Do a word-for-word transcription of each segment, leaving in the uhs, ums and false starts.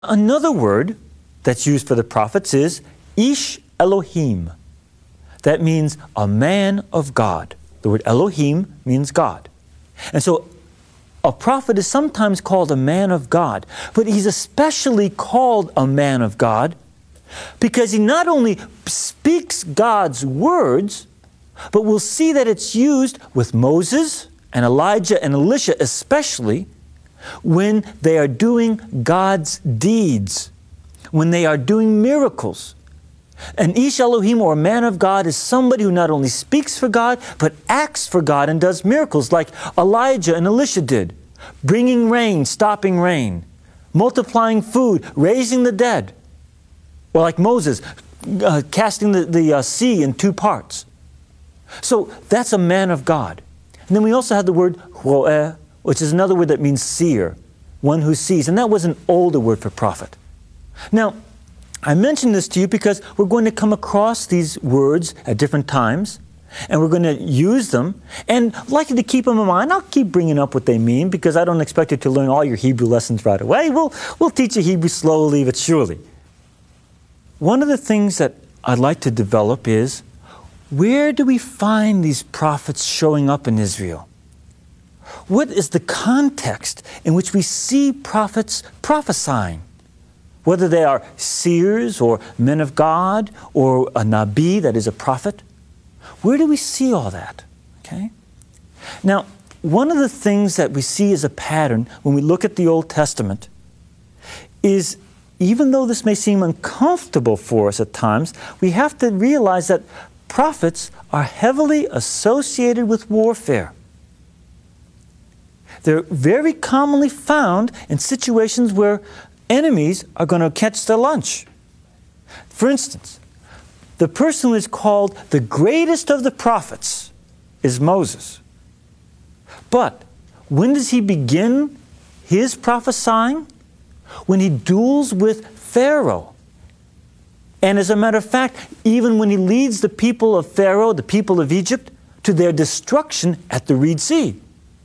Another word that's used for the prophets is Ish Elohim. That means a man of God. The word Elohim means God. And so a prophet is sometimes called a man of God, but he's especially called a man of God because he not only speaks God's words, but we'll see that it's used with Moses and Elijah and Elisha especially when they are doing God's deeds, when they are doing miracles. An Ish Elohim, or a man of God, is somebody who not only speaks for God, but acts for God and does miracles like Elijah and Elisha did, bringing rain, stopping rain, multiplying food, raising the dead, or like Moses, uh, casting the, the uh, sea in two parts. So that's a man of God. And then we also have the word Ro'eh, which is another word that means seer, one who sees. And that was an older word for prophet. Now, I mention this to you because we're going to come across these words at different times, and we're going to use them. And I'd like you to keep them in mind. I'll keep bringing up what they mean because I don't expect you to learn all your Hebrew lessons right away. We'll, we'll teach you Hebrew slowly but surely. One of the things that I'd like to develop is, where do we find these prophets showing up in Israel? What is the context in which we see prophets prophesying? Whether they are seers or men of God or a Nabi, that is a prophet. Where do we see all that? Okay. Now, one of the things that we see as a pattern when we look at the Old Testament is, even though this may seem uncomfortable for us at times, we have to realize that prophets are heavily associated with warfare. They're very commonly found in situations where enemies are going to catch their lunch. For instance, the person who is called the greatest of the prophets is Moses. But when does he begin his prophesying? When he duels with Pharaoh. And as a matter of fact, even when he leads the people of Pharaoh, the people of Egypt, to their destruction at the Red Sea.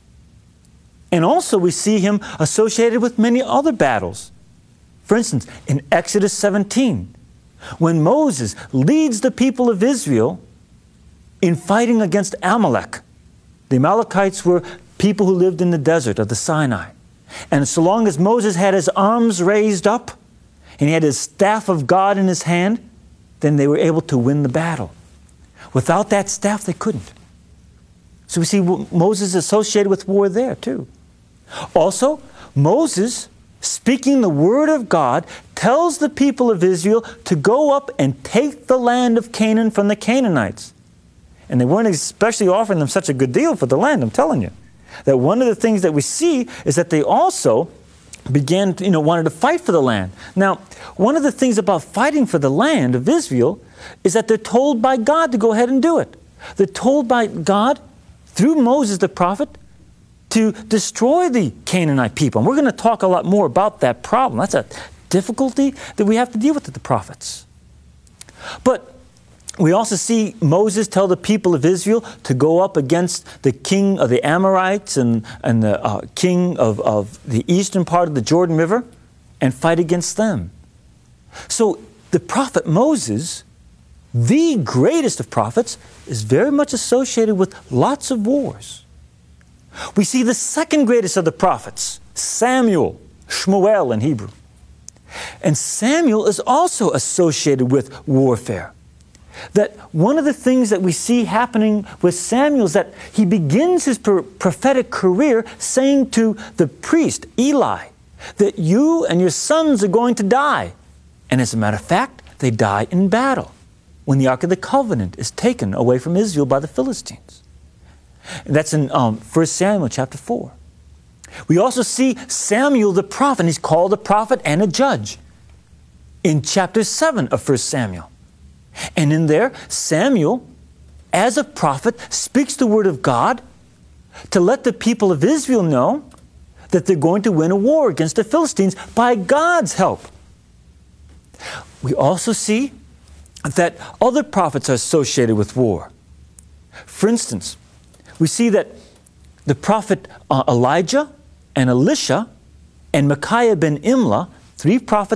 And also we see him associated with many other battles. For instance, in Exodus seventeen, when Moses leads the people of Israel in fighting against Amalek. The Amalekites were people who lived in the desert of the Sinai. And so long as Moses had his arms raised up and he had his staff of God in his hand, then they were able to win the battle. Without that staff, they couldn't. So we see Moses associated with war there too. Also, Moses, speaking the word of God, tells the people of Israel to go up and take the land of Canaan from the Canaanites. And they weren't especially offering them such a good deal for the land, I'm telling you. That one of the things that we see is that they also began, you know, wanted to fight for the land. Now, one of the things about fighting for the land of Israel is that they're told by God to go ahead and do it. They're told by God, through Moses the prophet, to destroy the Canaanite people. And we're going to talk a lot more about that problem. That's a difficulty that we have to deal with with the prophets. But we also see Moses tell the people of Israel to go up against the king of the Amorites and, and the uh, king of, of the eastern part of the Jordan River and fight against them. So the prophet Moses, the greatest of prophets, is very much associated with lots of wars. We see the second greatest of the prophets, Samuel, Shmuel in Hebrew. And Samuel is also associated with warfare. That one of the things that we see happening with Samuel is that he begins his prophetic career saying to the priest, Eli, that you and your sons are going to die. And as a matter of fact, they die in battle when the Ark of the Covenant is taken away from Israel by the Philistines. And that's in um, First Samuel chapter four. We also see Samuel the prophet. He's called a prophet and a judge in chapter seven of First Samuel. And in there, Samuel, as a prophet, speaks the word of God to let the people of Israel know that they're going to win a war against the Philistines by God's help. We also see that other prophets are associated with war. For instance, we see that the prophet uh, Elijah and Elisha and Micaiah ben Imlah Three prophets